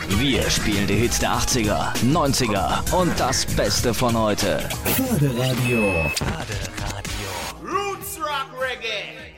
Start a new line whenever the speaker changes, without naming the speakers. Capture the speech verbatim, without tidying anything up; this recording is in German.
Wir spielen die Hits der achtziger, neunziger und das Beste von heute.
Förderradio.
Roots Rock Reggae.